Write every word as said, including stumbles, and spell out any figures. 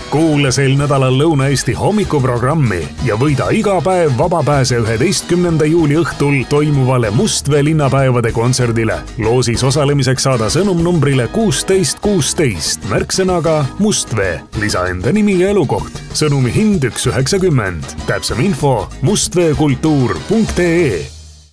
kuula sel nädalal Lõuna-Eesti hommikuprogrammi ja võida iga päev vaba pääse üheteistkümnenda juuli õhtul toimuvale Mustvee linnapäevade kontserdile. Loosis osalemiseks saada sõnum numbrile kuusteist kuusteist märksõnaga Mustvee. Lisa enda nimi ja elukoht. Sõnumi hind üks üheksakümmend. Täpsem info mustveekultuur punkt ee.